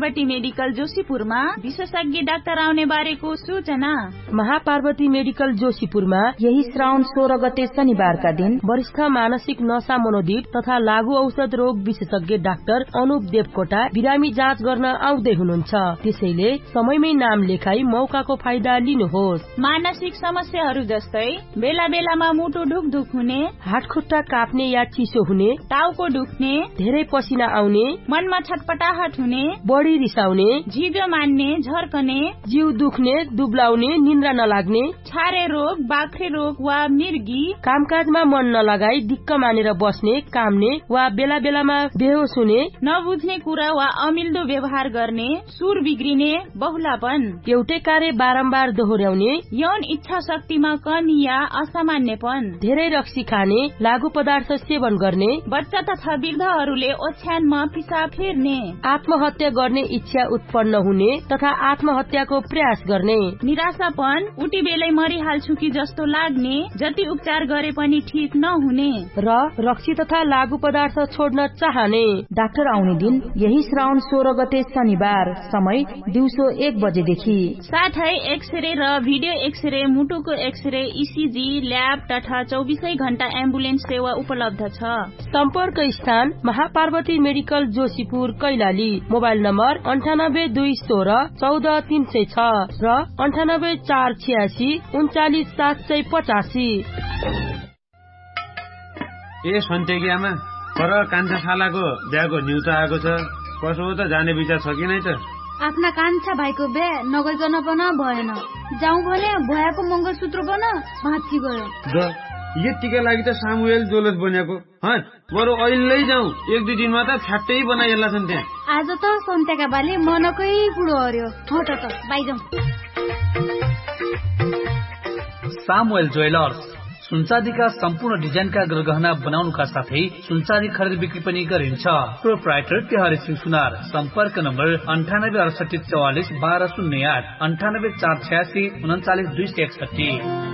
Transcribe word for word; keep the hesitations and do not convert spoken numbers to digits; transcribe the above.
Mahaparvati medical जोशीपुरमा विशेषज्ञ doctor आउने बारेको सूचना। महापार्वती मेडिकल जोशीपुरमा यही श्रावण सोह्र गते शनिबारका दिन वरिष्ठ मानसिक नशा मनोदित तथा लागू औषध रोग विशेषज्ञ डाक्टर अनुप देवकोटा बिरामी जाँच गर्न आउँदै हुनुहुन्छ। त्यसैले समयमै नाम लेखाई मौकाको फाइदा लिनुहोस्। मानसिक समस्याहरू जस्तै बेला बेलामा मुटु ढुकढुक हुने, हातखुट्टा काप्ने या चिसो हुने, टाउको दुख्ने, धेरै पसिना आउने, मनमा छटपटाहट हुने, बढी रिसाउने, जिब्रो मान्ने, झर्कने, जिउ दुख्ने, दुब्लाउने, निन्द्रा नलाग्ने, छारे रोग, बाख्रे रोग वा मिर्गी, कामकाजमा मन नलगाई दिक्क मानेर बस्ने, काम्ने वा बेला बेलामा बेहोस हुने, नबुझ्ने कुरा वा अमिल्दो व्यवहार गर्ने, सुर बिग्रिने, बहुलापन, एउटै कार्य बारम्बार दोहोर्याउने, यौन इच्छा शक्तिमा कमी या असामान्यपन, धेरै रक्सी खाने, लागू पदार्थ सेवन गर्ने, बच्चा तथा वृद्धहरूले ओछ्यानमा पिसाब फेर्ने, आत्महत्या गर्ने इच्छा उत्पन्न हुने तथा आत्महत्याको प्रयास गर्ने, निराशापन, उटी बेलै मरिहाल्छु कि जस्तो लाग्ने, जति उपचार गरे पनि ठीक नहुने र रक्सी तथा लागू पदार्थ छोड्न चाहने। डाक्टर आउने दिन यही श्रावण सोह्र गते शनिबार, समय दिउँसो एक बजेदेखि। साथै एक्सरे र भिडियो एक्सरे, मुटुको एक्सरे, इसिजी, ल्याब तथा चौबिसै घण्टा एम्बुलेन्स सेवा उपलब्ध छ। सम्पर्क स्थान Mahaparvati medical Joshipur Kailali. Mobile number अन्ठानब्बे दुई सोह्र चौध तीन सय छ र अन्ठानब्बे चार छियासी उन्चालिस सात सय पचासी। ए सन्तेगियामा पर कान्छा शालाको बिहाको न्युता आएको छ। कसो त जाने विचार छ कि नै त? आफ्ना कान्छा भाइको बिहा नगइकन पन भएन। जाउँ भने भयाको मंगलसूत्र पन भाँच्ची गयो। यतिका लागि त सामुएल जोलस बनेको बरु अहिले जाउँ, एक दुई दिनमा त फ्याक्टै बनाइएला छन् त्यहाँ। आज त सन्तेका बाले मनकै कुरो हर्यो। हट त बाइजाउँ। सामुएल ज्वेलर्स सुनचाँदीका सम्पूर्ण डिजाइनका गरगहना बनाउनुका साथै सुनचाँदी खरिद बिक्री पनि गरिन्छ। प्रोप्राइटर तिहारी सिंह सुनार। सम्पर्क नम्बर अन्ठानब्बे अडसठी चौवालिस बाह्र शून्य आठ अन्ठानब्बे चार छयासी उन्चालिस दुई सय एकसठी।